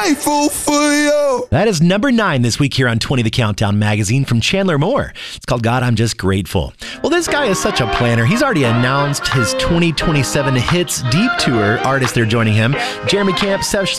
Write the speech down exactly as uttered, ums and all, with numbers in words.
grateful for you. That is number nine this week here on twenty The Countdown magazine from Chandler Moore. It's called God, I'm Just Grateful. Well, this guy is such a planner. He's already announced his twenty twenty-seven Hits Deep Tour artists that are joining him. Jeremy Camp, Seth